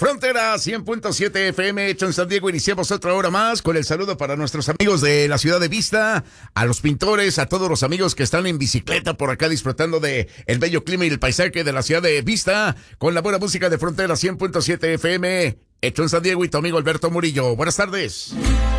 Frontera 100.7 FM, hecho en San Diego. Iniciamos otra hora más con el saludo para nuestros amigos de la ciudad de Vista, a los pintores, a todos los amigos que están en bicicleta por acá disfrutando de el bello clima y el paisaje de la ciudad de Vista, con la buena música de Frontera 100.7 FM, hecho en San Diego, y tu amigo Alberto Murillo. Buenas tardes.